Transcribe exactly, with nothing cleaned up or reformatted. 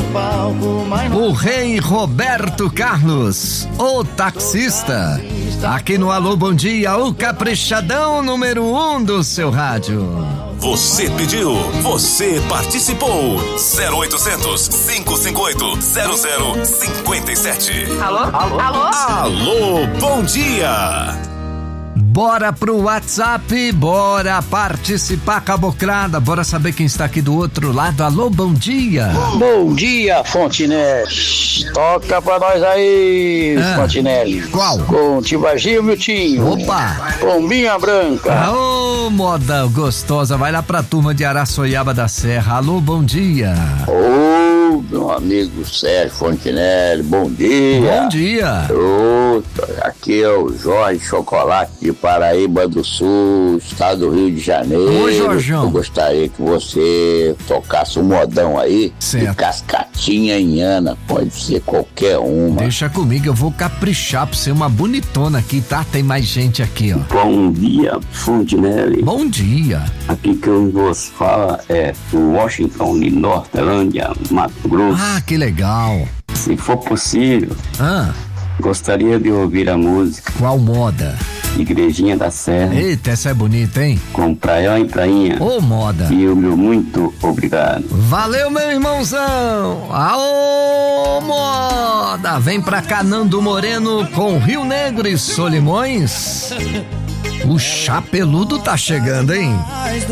palco, mas o rei Roberto Carlos, o taxista. Aqui no Alô Bom Dia, o caprichadão número um do seu rádio. Você pediu, você participou. zero oitocentos, cinco cinco oito, zero zero cinco sete. Alô? Alô? Alô? Alô, bom dia. Bora pro WhatsApp, bora participar, caboclada, bora saber quem está aqui do outro lado. Alô, bom dia. Bom dia, Fontinelli. Toca pra nós aí, Ah, Fontinelli. qual? Com Tibagi, meu tio. Opa! Pombinha branca. Ô, moda gostosa, vai lá pra turma de Araçoiaba da Serra. Alô, bom dia. Ô, meu amigo Sérgio Fontinelli, bom dia. Bom dia. Ô, aqui é o Jorge Chocolate de Paraíba do Sul, estado do Rio de Janeiro. Ô, Jorjão. Eu gostaria que você tocasse um modão aí. Certo. De Cascatinha em Ana, pode ser qualquer uma. Deixa comigo, eu vou caprichar pra ser uma bonitona aqui, tá? Tem mais gente aqui, ó. Bom dia, Fontinelli. Bom dia. Aqui quem vos fala é o Washington de Nortelândia, Mato Grosso. Ah, que legal. Se for possível, Ah, gostaria de ouvir a música qual moda? Igrejinha da Serra, Eita, essa é bonita, hein? com Praião e Prainha. Ô, moda. E o meu muito obrigado. Valeu, meu irmãozão. Aô, moda. Vem pra cá, Nando Moreno com Rio Negro e Solimões. O chapeludo tá chegando, hein?